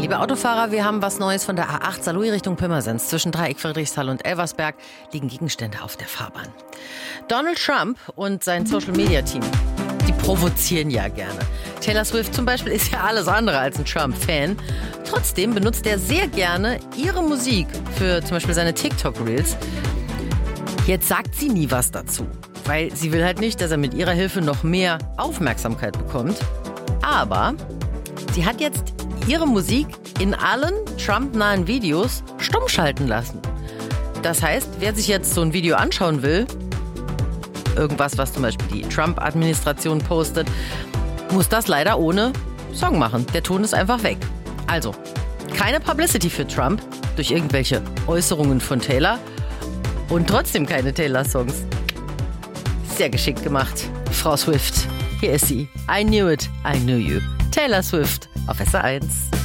Liebe Autofahrer, wir haben was Neues von der A8 Saarlouis Richtung Pirmasens. Zwischen Dreieck Friedrichshall und Elversberg liegen Gegenstände auf der Fahrbahn. Donald Trump und sein Social-Media-Team, die provozieren ja gerne. Taylor Swift zum Beispiel ist ja alles andere als ein Trump-Fan. Trotzdem benutzt er sehr gerne ihre Musik für zum Beispiel seine TikTok-Reels. Jetzt sagt sie nie was dazu, weil sie will halt nicht, dass er mit ihrer Hilfe noch mehr Aufmerksamkeit bekommt. Aber sie hat jetzt ihre Musik in allen Trump-nahen Videos stumm schalten lassen. Das heißt, wer sich jetzt so ein Video anschauen will, irgendwas, was zum Beispiel die Trump-Administration postet, muss das leider ohne Song machen. Der Ton ist einfach weg. Also, keine Publicity für Trump durch irgendwelche Äußerungen von Taylor und trotzdem keine Taylor-Songs. Sehr geschickt gemacht, Frau Swift. Hier ist sie. I knew it, I knew you. Taylor Swift auf SR1.